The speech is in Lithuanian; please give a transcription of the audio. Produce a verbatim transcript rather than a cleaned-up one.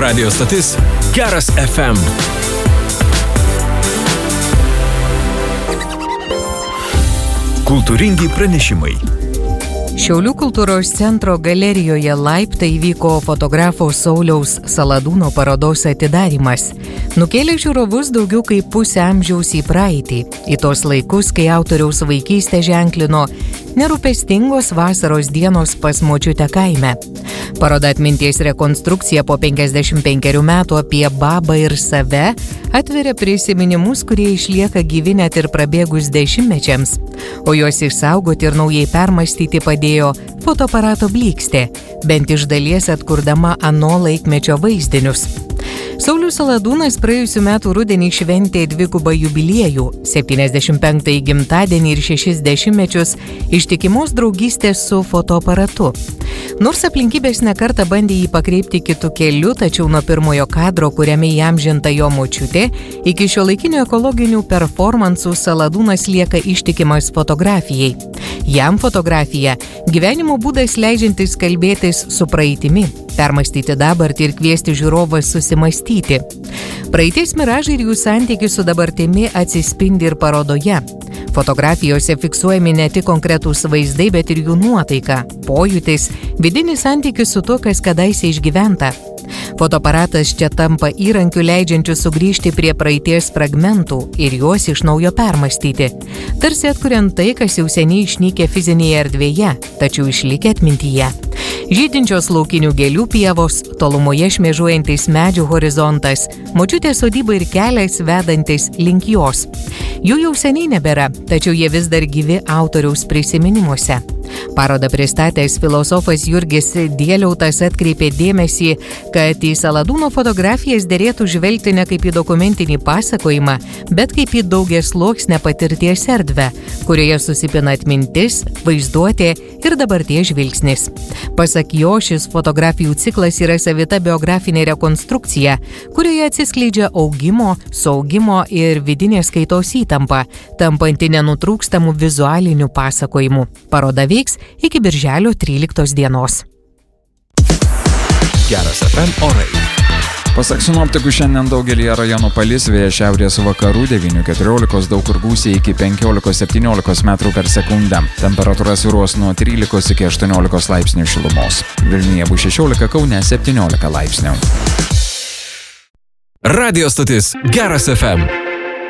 Radio stotis Geras F M. Kultūringi pranešimai. Šiaulių kultūros centro galerijoje Laiptai vyko fotografo Sauliaus Saladūno parodos atidarymas. Nukėlė žiūrovus daugiau kaip pusę amžiaus į praeitį, į tos laikus, kai autoriaus vaikystę ženklino nerūpestingos vasaros dienos pas močiutę kaime. Paroda atminties rekonstrukcija po penkiasdešimt penkerių metų apie babą ir save atveria prisiminimus, kurie išlieka gyvi net ir prabėgus dešimtmečiams, o juos išsaugoti ir naujai permąstyti padėjo fotoaparato blykstė, bent iš dalies atkurdama ano laikmečio vaizdinius. Saulius Saladūnas praėjusių metų rudenį šventė dvigubą jubiliejų – septyniasdešimt penktąjį gimtadienį ir šešis dešimtmečius ištikimos draugystės su fotoaparatu. Nors aplinkybės nekartą bandė jį pakreipti kitų kelių, tačiau nuo pirmojo kadro, kuriame įamžinta jo močiutė, iki šiuolaikinių ekologinių performansų Saladūnas lieka ištikimas fotografijai. Jam fotografija – gyvenimo būdas leidžiantis kalbėtis su praeitimi, permąstyti dabartį ir kviesti žiūrovą susimastyti. Praeities miražai ir jų santykis su dabartimi atsispindi ir parodoje. Fotografijose fiksuojami ne tik konkretūs vaizdai, bet ir jų nuotaika, pojūtis, vidinis santykis su tuo, kas kadaise išgyventa. Fotoaparatas čia tampa įrankiu leidžiančiu sugrįžti prie praeities fragmentų ir juos iš naujo permąstyti, tarsi atkuriant tai, kas jau seniai išnykę fizinėje erdvėje, tačiau išlikę atmintyje. Žydinčios laukinių gėlių pievos, tolumoje šmėžuojantis medžių horizontas, močiutės sodyba ir kelias vedantis link jos. Jų jau seniai nebėra, tačiau jie vis dar gyvi autoriaus prisiminimuose. Parodą pristatęs filosofas Jurgis Dieliautas atkreipė dėmesį, kad į Saladūno fotografijas derėtų žvelgti ne kaip į dokumentinį pasakojimą, bet kaip į daugiasluoksnę patirties erdvę, kurioje susipina atmintis, vaizduotė ir dabarties žvilgsnis. Pasak jo, šis fotografijų ciklas yra savita biografinė rekonstrukcija, kurioje atsiskleidžia augimo, saugimo ir vidinės kaitos įtampa, tampanti nenutrūkstamų vizualinių pasakojimų. Paroda veiks iki birželio tryliktos dienos. Geras F M orai. Pasak sinoptikų, šiandien daugelyje rajonų palis, vėjas šiaurės vakarų devynių keturiolikos, daug kur gūsiai iki penkiolikos septyniolikos metrų per sekundę. Temperatūra svyruos nuo trylikos iki aštuoniolikos laipsnių šilumos. Vilniuje bus šešiolika, Kaune septyniolika laipsnių. Radio stotis Geras F M.